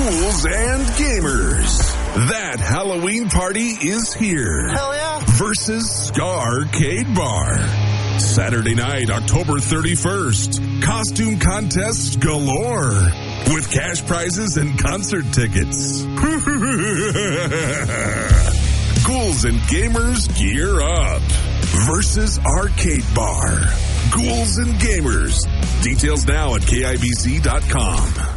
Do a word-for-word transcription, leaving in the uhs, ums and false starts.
Ghouls and Gamers. That Halloween party is here. Hell yeah. Versus Scar Arcade Bar. Saturday night, October thirty-first. Costume contests galore. With cash prizes and concert tickets. Ghouls and Gamers gear up. Versus Arcade Bar. Ghouls and Gamers. Details now at K I B C dot com.